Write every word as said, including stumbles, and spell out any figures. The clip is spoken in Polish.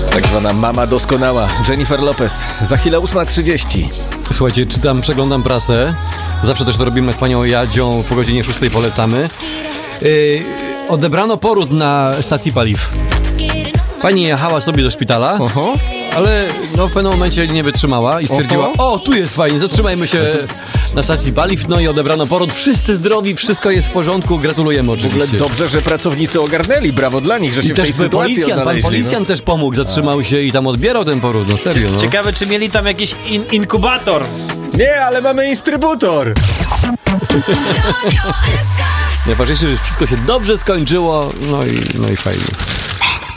Tak zwana mama doskonała. Jennifer Lopez. Za chwilę ósma trzydzieści. Słuchajcie, czytam, przeglądam prasę. Zawsze też to robimy z panią Jadzią. Po godzinie szóstej polecamy. Yy, odebrano poród na stacji paliw. Pani jechała sobie do szpitala, Oho. ale no, w pewnym momencie nie wytrzymała i stwierdziła, Oho. o, tu jest fajnie, zatrzymajmy się na stacji paliw. No i odebrano poród. Wszyscy zdrowi, wszystko jest w porządku. Gratulujemy W ogóle oczywiście. dobrze, że pracownicy ogarnęli. Brawo dla nich, że się I w tej też sytuacji policjant, pan odnaleźli. policjant też pomógł, zatrzymał się i tam odbierał ten poród, no serio, no. Ciekawe, czy mieli tam jakiś in- inkubator. Nie, ale mamy instrybutor. Najważniejsze, że wszystko się dobrze skończyło, no i, no i fajnie.